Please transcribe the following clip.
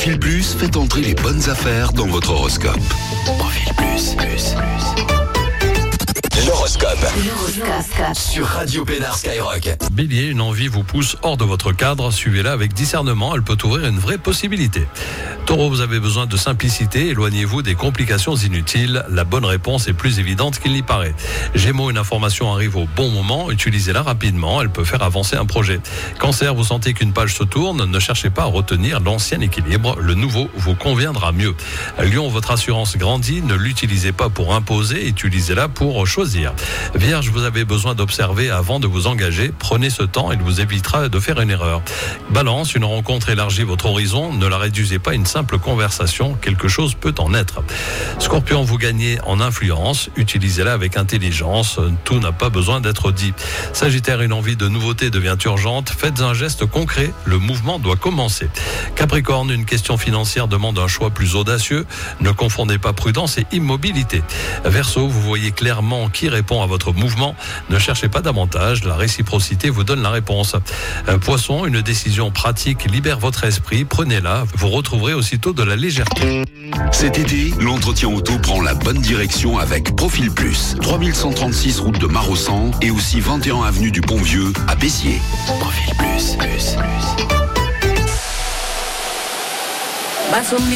Profil Plus fait entrer les bonnes affaires dans votre horoscope. Profil Plus. L'horoscope. Sur Radio Pénard Skyrock. Bélier, une envie vous pousse hors de votre cadre. Suivez-la avec discernement, elle peut ouvrir une vraie possibilité. Taureau, vous avez besoin de simplicité, éloignez-vous des complications inutiles. La bonne réponse est plus évidente qu'il n'y paraît. Gémeaux, une information arrive au bon moment, utilisez-la rapidement, elle peut faire avancer un projet. Cancer, vous sentez qu'une page se tourne, ne cherchez pas à retenir l'ancien équilibre, le nouveau vous conviendra mieux. Lion, votre assurance grandit, ne l'utilisez pas pour imposer, utilisez-la pour choisir. Vierge, vous avez besoin d'observer avant de vous engager, prenez ce temps, il vous évitera de faire une erreur. Balance, une rencontre élargit votre horizon, ne la réduisez pas à une simple conversation, quelque chose peut en être. Scorpion, vous gagnez en influence, utilisez-la avec intelligence, tout n'a pas besoin d'être dit. Sagittaire, une envie de nouveauté devient urgente, faites un geste concret, le mouvement doit commencer. Capricorne, une question financière demande un choix plus audacieux, ne confondez pas prudence et immobilité. Verseau, vous voyez clairement qui répond à votre mouvement, ne cherchez pas davantage, la réciprocité vous donne la réponse. Poisson, une décision pratique libère votre esprit, prenez-la, vous retrouverez aussitôt de la légèreté. Cet été, l'entretien auto prend la bonne direction avec Profil Plus. 3136 route de Marossan et aussi 21 avenue du Pont-Vieux à Pessiers. Profil Plus.